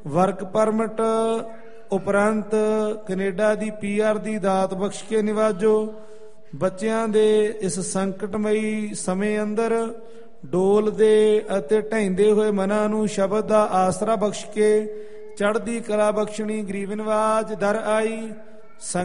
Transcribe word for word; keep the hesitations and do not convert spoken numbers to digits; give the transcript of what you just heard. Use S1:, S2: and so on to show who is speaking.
S1: Work permit ਉਪਰੰਤ Canada ਦੀ P R ਦੀ ਦਾਤ ਬਖਸ਼ ਕੇ ਨਿਵਾਜੋ। ਬੱਚਿਆਂ ਦੇ ਇਸ ਸੰਕਟਮਈ ਸਮੇਂ ਅੰਦਰ ਡੋਲਦੇ ਅਤੇ ਢਹਿੰਦੇ ਹੋਏ ਮਨਾਂ ਨੂੰ ਸ਼ਬਦ ਦਾ ਆਸਰਾ ਬਖਸ਼ ਕੇ ਚੜ੍ਹਦੀ ਕਲਾ ਬਖਸ਼ਣੀ। ਗਰੀਬ ਨਿਵਾਜ ਦਰ ਆਈ